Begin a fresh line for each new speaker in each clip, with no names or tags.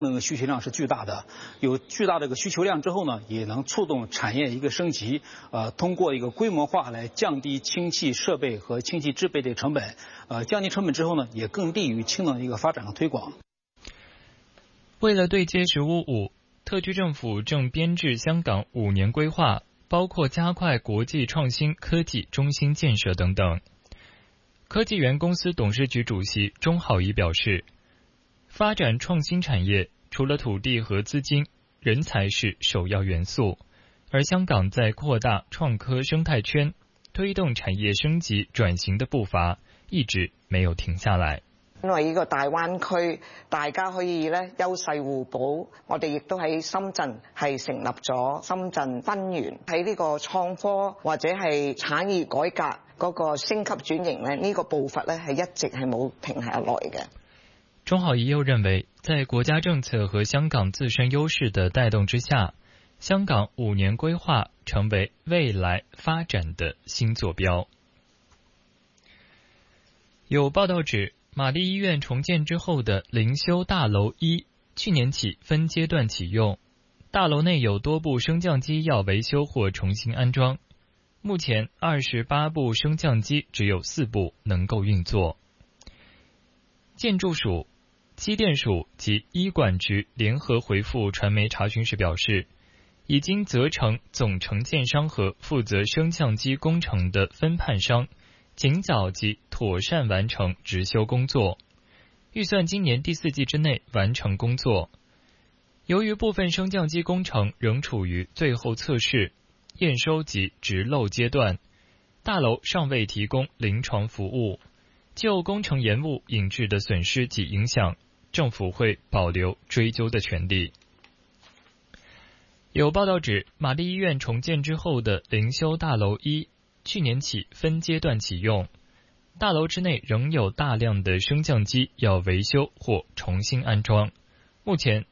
需求量是巨大的，有巨大的需求量之后呢，也能触动产业一个升级。通过一个规模化来降低氢气设备和氢气制备的成本。降低成本之后呢，也更利于氢能的一个发展和推广。
为了对接“十五五”，特区政府正编制香港5年规划，包括加快国际创新科技中心建设等等。科技园公司董事局主席钟浩仪表示，发展创新产业除了土地和资金，人才是首要元素。而香港在扩大创科生態圈，推動產業升級轉型的步伐一直沒有停下來。
因為呢個大灣區大家可以咧優勢互補，我哋亦都喺深圳係成立咗深圳分園，喺呢個創科或者係產業改革嗰個升級轉型咧，呢個步伐咧係一直係冇停下來嘅。
鐘浩儀又認為，在國家政策和香港自身優勢的帶動之下，香港5年規劃成為未來發展的新坐標。有報道指，瑪麗醫院重建之後的靈修大樓1去年起分階段啟用，大樓內有多部升降機要維修或重新安裝。目前28部升降機只有4部能夠運作。建築署、機電署及醫管局聯合回覆傳媒查詢時表示，已經責成總承建商和負責升降機工程的分判商盡早及妥善完成執修工作，預算今年第4季之內完成工作。由於部分升降機工程仍處於最後測試、驗收及直漏階段，大樓尚未提供臨床服務，就工程延誤引致的損失及影響，政府會保留追究的權利。有報道指，瑪麗醫院重建之後的靈修大樓1去年起分階段啟用，大樓之內仍有大量的升降機要維修或重新安裝。目前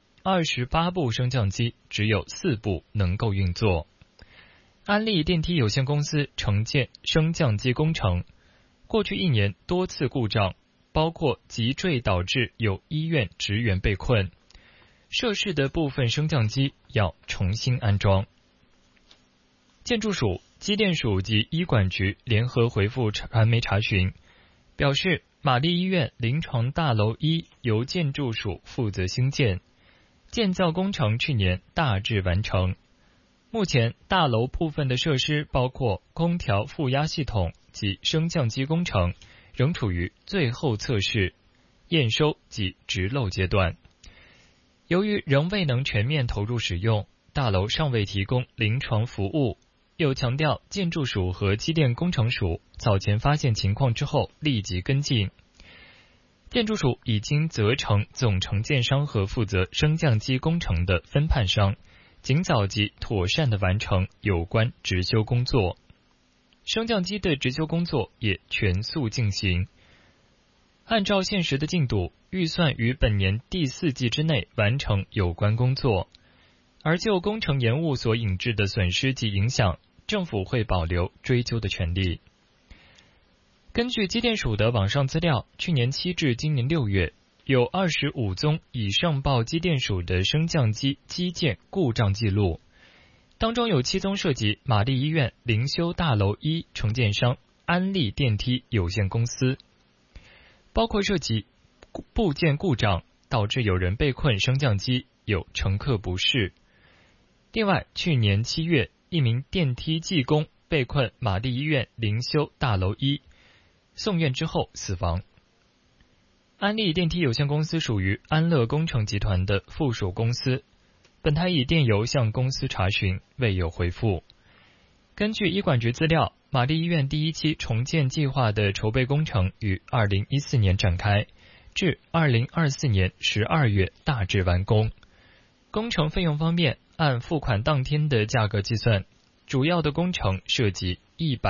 28部升降機只有4部能夠運作。安利電梯有限公司承建升降機工程，過去1年多次故障，包括急墜導致有醫院職員被困，涉事的部分升降機要重新安裝。建築署、機電署及醫管局聯合回覆傳媒查詢，表示瑪麗醫院臨床大樓1由建築署負責興建，建造工程去年大致完成。目前大樓部分的設施包括空調負壓系統及升降機工程仍處於最後測試、驗收及直漏階段。由於仍未能全面投入使用，大樓尚未提供臨床服務，又強調建築署和機電工程署早前發現情況之後立即跟進。建築署已經責成總承建商和負責升降機工程的分判商盡早及妥善地完成有關執修工作。升降機的執修工作也全速進行。按照現實的進度，預算於本年第4季之內完成有關工作。而就工程延誤所引致的損失及影響，政府會保留追究的權利。根據機電署的網上資料，去年7至今年6月，有25宗已上報機電署的升降機基建故障記錄，當中有7宗涉及瑪麗醫院靈修大樓1承建商安利電梯有限公司，包括涉及部件故障導致有人被困升降機，有乘客不適。另外，去年7月，一名電梯技工被困瑪麗醫院靈修大樓1，送院之後死亡。安利電梯有限公司屬於安樂工程集團的附屬公司，本台以電郵向公司查詢，未有回復。根據醫管局資料，瑪麗醫院第1期重建計劃的籌備工程於2014年展開，至2024年12月大致完工。工程費用方面，按付款當天的價格計算，主要的工程涉及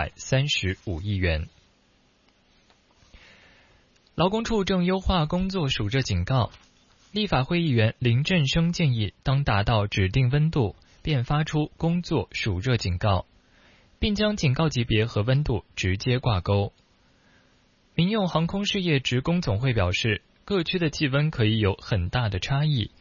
135億元。勞工處正優化工作暑熱警告，立法會議員林振昇建議，當達到指定溫度，便發出工作暑熱警告，並將警告級別和溫度直接掛鈎。民用航空事業職工總會表示，各區的氣溫可以有很大的差異，